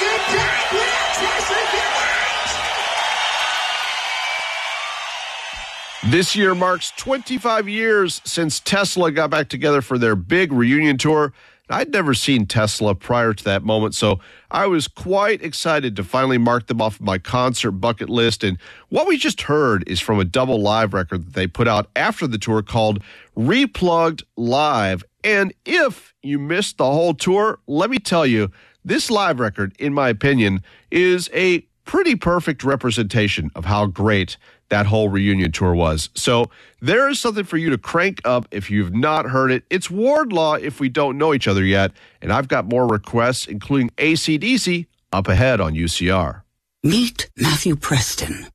This year marks 25 years since Tesla got back together for their big reunion tour. I'd never seen Tesla prior to that moment, so I was quite excited to finally mark them off my concert bucket list. And what we just heard is from a double live record that they put out after the tour called Replugged Live. And if you missed the whole tour, let me tell you, this live record, in my opinion, is a pretty perfect representation of how great that whole reunion tour was. So there is something for you to crank up if you've not heard it. It's Wardlaw if we don't know each other yet, and I've got more requests, including AC/DC, up ahead on UCR. Meet Matthew Preston,